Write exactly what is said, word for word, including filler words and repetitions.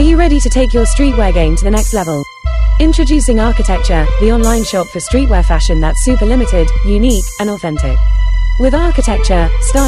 you ready to take your streetwear game to the next level? Introducing Architecture, the online shop for streetwear fashion that's super limited, unique, and authentic. With Architecture, style